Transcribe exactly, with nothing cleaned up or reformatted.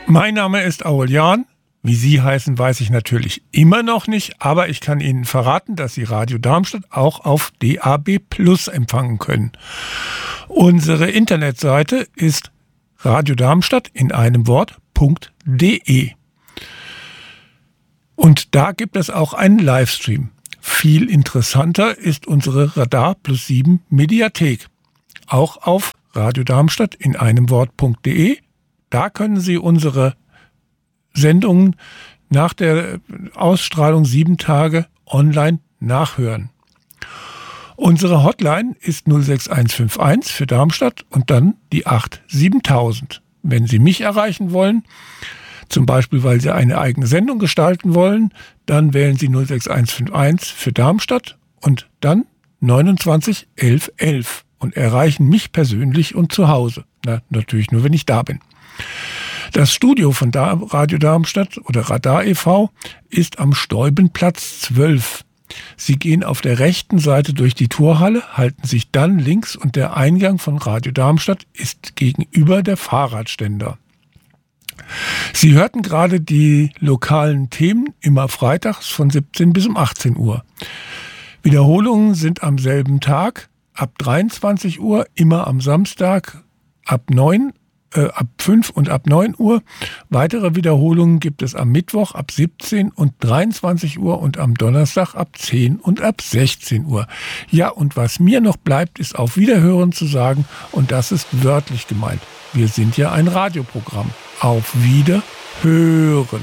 Mein Name ist Aurelian. Wie Sie heißen, weiß ich natürlich immer noch nicht, aber ich kann Ihnen verraten, dass Sie Radio Darmstadt auch auf D A B Plus empfangen können. Unsere Internetseite ist radiodarmstadt in einem Wort.de. Und da gibt es auch einen Livestream. Viel interessanter ist unsere Radar Plus sieben Mediathek. Auch auf radiodarmstadt in einem Wort.de. Da können Sie unsere Sendungen nach der Ausstrahlung sieben Tage online nachhören. Unsere Hotline ist null sechs eins fünf eins für Darmstadt und dann die acht siebentausend. Wenn Sie mich erreichen wollen, zum Beispiel weil Sie eine eigene Sendung gestalten wollen, dann wählen Sie null sechs eins fünf eins für Darmstadt und dann neunundzwanzig elf elf und erreichen mich persönlich und zu Hause. Na, natürlich nur, wenn ich da bin. Das Studio von Radio Darmstadt oder Radar e V ist am Steubenplatz zwölf. Sie gehen auf der rechten Seite durch die Torhalle, halten sich dann links und der Eingang von Radio Darmstadt ist gegenüber der Fahrradständer. Sie hörten gerade die lokalen Themen immer freitags von siebzehn bis um achtzehn Uhr. Wiederholungen sind am selben Tag ab dreiundzwanzig Uhr, immer am Samstag ab neun Äh, ab fünf und ab neun Uhr. Weitere Wiederholungen gibt es am Mittwoch ab siebzehn und dreiundzwanzig Uhr und am Donnerstag ab zehn und ab sechzehn Uhr. Ja, und was mir noch bleibt, ist auf Wiederhören zu sagen, und das ist wörtlich gemeint. Wir sind ja ein Radioprogramm. Auf Wiederhören.